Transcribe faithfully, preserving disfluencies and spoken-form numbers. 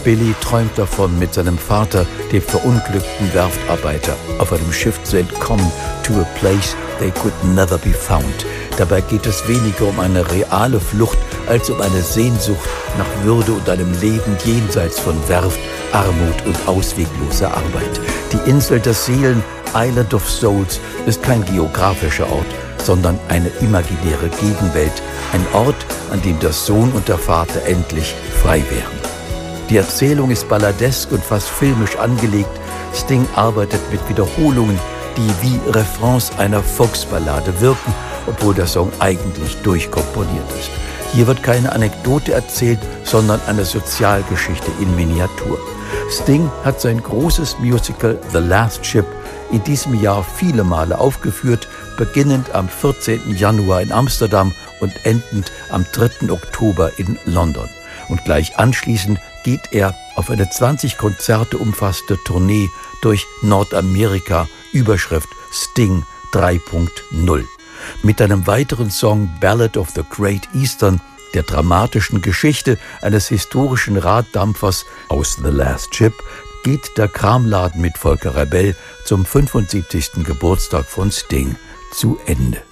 Billy träumt davon, mit seinem Vater, dem verunglückten Werftarbeiter, auf einem Schiff zu entkommen, to a place they could never be found. Dabei geht es weniger um eine reale Flucht, als um eine Sehnsucht nach Würde und einem Leben jenseits von Werft, Armut und auswegloser Arbeit. Die Insel der Seelen, Island of Souls, ist kein geografischer Ort, sondern eine imaginäre Gegenwelt, ein Ort, an dem der Sohn und der Vater endlich frei wären. Die Erzählung ist balladesk und fast filmisch angelegt. Sting arbeitet mit Wiederholungen, die wie Refrains einer Volksballade wirken, obwohl der Song eigentlich durchkomponiert ist. Hier wird keine Anekdote erzählt, sondern eine Sozialgeschichte in Miniatur. Sting hat sein großes Musical The Last Ship in diesem Jahr viele Male aufgeführt, beginnend am vierzehnten Januar in Amsterdam und endend am dritten Oktober in London. Und gleich anschließend geht er auf eine zwanzig Konzerte umfasste Tournee durch Nordamerika, Überschrift Sting drei Punkt null. Mit einem weiteren Song Ballad of the Great Eastern, der dramatischen Geschichte eines historischen Raddampfers aus The Last Ship, geht der Kramladen mit Volker Rebell zum fünfundsiebzigsten Geburtstag von Sting zu Ende.